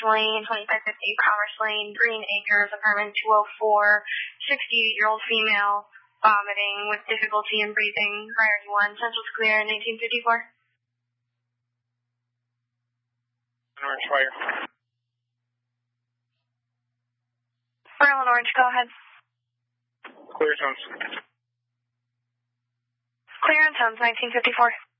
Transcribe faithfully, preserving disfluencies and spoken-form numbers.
Lane, twenty-five fifty Commerce Lane, Green Acres, apartment two oh four, sixty-eight-year-old female, vomiting with difficulty in breathing, priority one, Central's clear, nineteen fifty-four. Orange fire. Maryland Orange, go ahead. Clear zones. Clear on zones, nineteen fifty-four.